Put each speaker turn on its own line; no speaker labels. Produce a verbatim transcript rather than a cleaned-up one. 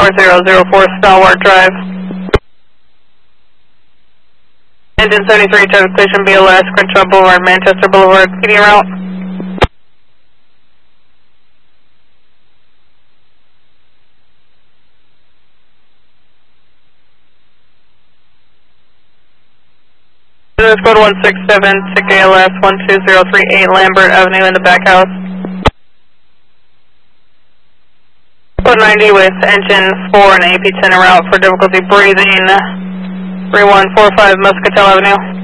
four zero zero four Stalwart Drive. Engine seventy-three, traffic station B L S, Crenshaw Boulevard, Manchester Boulevard, P D route. This is code one six seven, T I C A L S one two zero three eight, Lambert Avenue in the back house. Code ninety with engine four and A P ten en route for difficulty breathing, three one four five Muscatel Avenue.